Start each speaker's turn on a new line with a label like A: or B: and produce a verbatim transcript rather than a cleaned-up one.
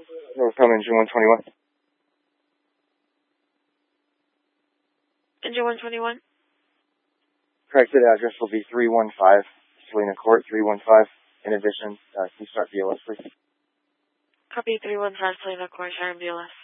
A: Northbound engine one twenty-one.
B: Engine one twenty-one.
A: Corrected address will be three one five Salina Court, three one five. In addition, uh, can you start B L S, please?
B: Copy three one five Salina Court, Sharon B L S.